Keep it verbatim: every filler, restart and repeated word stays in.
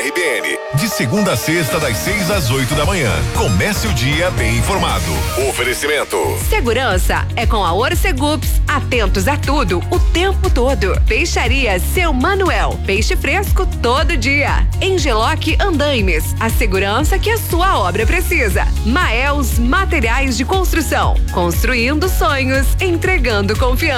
R B N. De segunda a sexta, das seis às oito da manhã. Comece o dia bem informado. Oferecimento. Segurança é com a Orcegups. Atentos a tudo, o tempo todo. Peixaria Seu Manuel. Peixe fresco todo dia. Engeloc Andaimes. A segurança que a sua obra precisa. Maels Materiais de Construção. Construindo sonhos, entregando confiança.